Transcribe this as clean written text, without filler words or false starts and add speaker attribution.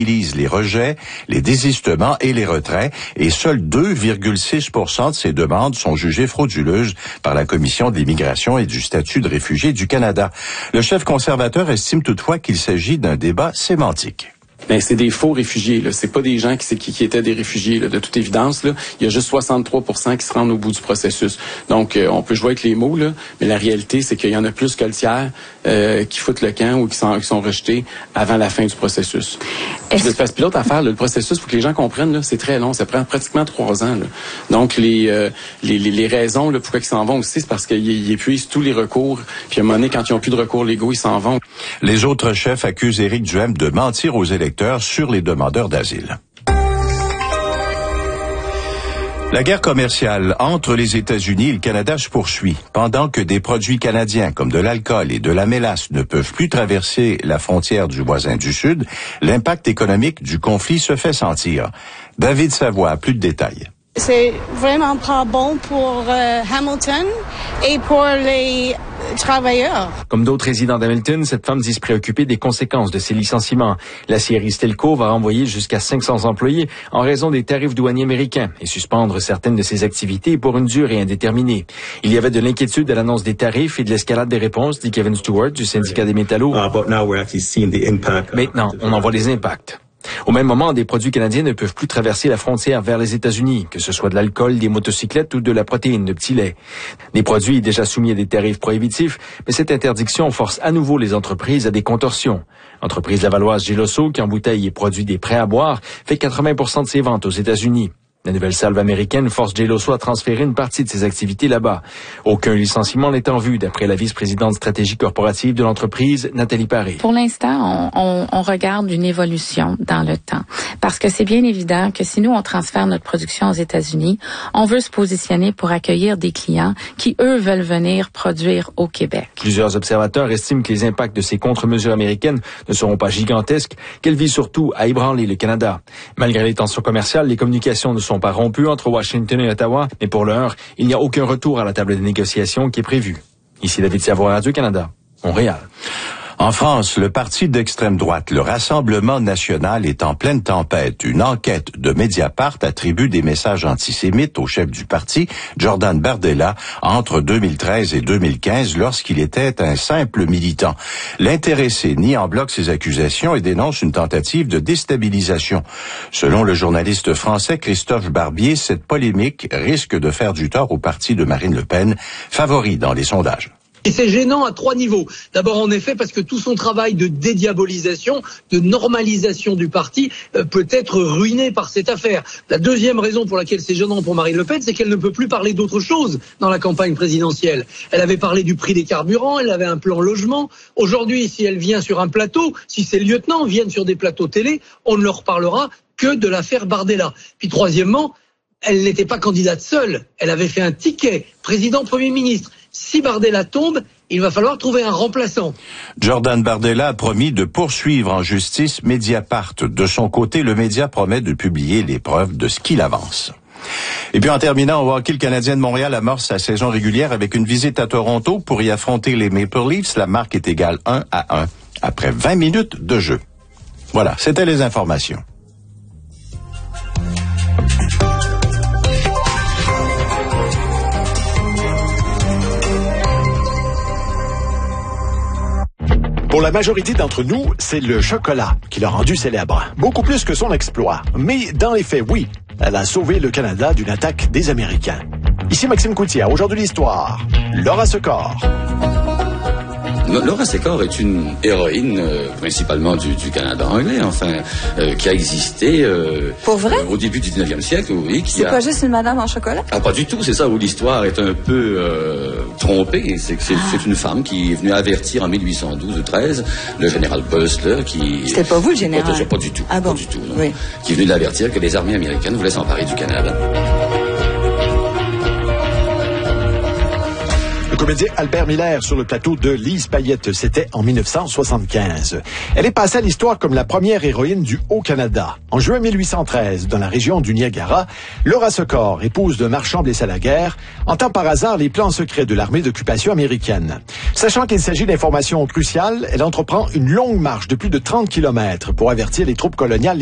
Speaker 1: les rejets, les désistements et les retraits, et seuls 2,6% de ces demandes sont jugées frauduleuses par la Commission de l'immigration et du statut de réfugié du Canada. Le chef conservateur estime toutefois qu'il s'agit d'un débat sémantique.
Speaker 2: Ben, c'est des faux réfugiés, là. C'est pas des gens qui étaient des réfugiés, là. De toute évidence, là. Il y a juste 63% qui se rendent au bout du processus. Donc, on peut jouer avec les mots, là. Mais la réalité, c'est qu'il y en a plus que le tiers, qui foutent le camp ou qui sont rejetés avant la fin du processus. Parce que l'autre affaire, là, le processus, faut que les gens comprennent, là, c'est très long. Ça prend pratiquement 3 ans, là. Donc, les raisons, là, pourquoi ils s'en vont aussi, c'est parce qu'ils épuisent tous les recours. Puis, à un moment donné, quand ils ont plus de recours légaux, ils s'en vont.
Speaker 1: Les autres chefs accusent Éric Duhem de mentir aux électeurs sur les demandeurs d'asile. La guerre commerciale entre les États-Unis et le Canada se poursuit. Pendant que des produits canadiens comme de l'alcool et de la mélasse ne peuvent plus traverser la frontière du voisin du Sud, l'impact économique du conflit se fait sentir. David Savoie a plus de détails.
Speaker 3: C'est vraiment pas bon pour Hamilton et pour les travailleurs.
Speaker 4: Comme d'autres résidents d'Hamilton, cette femme dit se préoccuper des conséquences de ces licenciements. L'aciérie Stelco va renvoyer jusqu'à 500 employés en raison des tarifs douaniers américains et suspendre certaines de ses activités pour une durée indéterminée. Il y avait de l'inquiétude à l'annonce des tarifs et de l'escalade des réponses, dit Kevin Stewart du syndicat des métallos. Maintenant, on en voit les impacts. Au même moment, des produits canadiens ne peuvent plus traverser la frontière vers les États-Unis, que ce soit de l'alcool, des motocyclettes ou de la protéine de petit lait. Des produits déjà soumis à des tarifs prohibitifs, mais cette interdiction force à nouveau les entreprises à des contorsions. L'entreprise lavalloise Geloso, qui embouteille et produit des prêts à boire, fait 80% de ses ventes aux États-Unis. La nouvelle salve américaine force Geloso à transférer une partie de ses activités là-bas. Aucun licenciement n'est en vue, d'après la vice-présidente stratégie corporative de l'entreprise, Nathalie Paré.
Speaker 5: Pour l'instant, on regarde une évolution dans le temps. Parce que c'est bien évident que si nous, on transfère notre production aux États-Unis, on veut se positionner pour accueillir des clients qui, eux, veulent venir produire au Québec.
Speaker 4: Plusieurs observateurs estiment que les impacts de ces contre-mesures américaines ne seront pas gigantesques, qu'elles visent surtout à ébranler le Canada. Malgré les tensions commerciales, les communications ne sont pas rompues entre Washington et Ottawa, mais pour l'heure, il n'y a aucun retour à la table des négociations qui est prévu. Ici David Savoie, Radio-Canada, Montréal.
Speaker 1: En France, le parti d'extrême droite, le Rassemblement national, est en pleine tempête. Une enquête de Mediapart attribue des messages antisémites au chef du parti, Jordan Bardella, entre 2013 et 2015, lorsqu'il était un simple militant. L'intéressé nie en bloc ces accusations et dénonce une tentative de déstabilisation. Selon le journaliste français Christophe Barbier, cette polémique risque de faire du tort au parti de Marine Le Pen, favori dans les sondages.
Speaker 6: Et c'est gênant à 3 niveaux. D'abord, en effet, parce que tout son travail de dédiabolisation, de normalisation du parti peut être ruiné par cette affaire. La deuxième raison pour laquelle c'est gênant pour Marine Le Pen, c'est qu'elle ne peut plus parler d'autre chose dans la campagne présidentielle. Elle avait parlé du prix des carburants, elle avait un plan logement. Aujourd'hui, si elle vient sur un plateau, si ses lieutenants viennent sur des plateaux télé, on ne leur parlera que de l'affaire Bardella. Puis troisièmement, elle n'était pas candidate seule. Elle avait fait un ticket président-premier ministre. Si Bardella tombe, il va falloir trouver un remplaçant.
Speaker 1: Jordan Bardella a promis de poursuivre en justice Mediapart. De son côté, le média promet de publier les preuves de ce qu'il avance. Et puis en terminant, au hockey, le Canadien de Montréal amorce sa saison régulière avec une visite à Toronto pour y affronter les Maple Leafs. La marque est égale 1-1 après 20 minutes de jeu. Voilà, c'était les informations.
Speaker 7: Pour la majorité d'entre nous, c'est le chocolat qui l'a rendu célèbre. Beaucoup plus que son exploit. Mais dans les faits, oui, elle a sauvé le Canada d'une attaque des Américains. Ici Maxime Coutier, aujourd'hui l'histoire. Laura Secor.
Speaker 8: Laura Secor est une héroïne principalement du Canada anglais, qui a existé
Speaker 9: pour vrai?
Speaker 8: Au début du 19e siècle, oui.
Speaker 9: C'est pas juste une madame en chocolat?
Speaker 8: Ah, pas du tout, c'est ça où l'histoire est un peu trompée. C'est une femme qui est venue avertir en 1812 ou 13 le général Butler qui...
Speaker 9: C'était pas vous le général?
Speaker 8: Pas du tout.
Speaker 9: Ah bon?
Speaker 8: Pas du tout, non.
Speaker 9: Oui.
Speaker 8: Qui est venu l'avertir que les armées américaines voulaient s'emparer du Canada.
Speaker 7: comédien Albert Miller sur le plateau de Lise Payette. C'était en 1975. Elle est passée à l'histoire comme la première héroïne du Haut-Canada. En juin 1813, dans la région du Niagara, Laura Secor, épouse d'un marchand blessé à la guerre, entend par hasard les plans secrets de l'armée d'occupation américaine. Sachant qu'il s'agit d'informations cruciales, elle entreprend une longue marche de plus de 30 kilomètres pour avertir les troupes coloniales